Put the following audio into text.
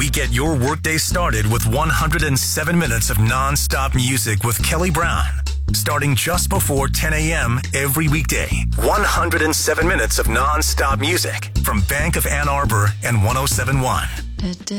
We get your workday started with 107 minutes of non-stop music with Kelly Brown. Starting just before 10 a.m. every weekday. 107 minutes of non-stop music from Bank of Ann Arbor and 107.1.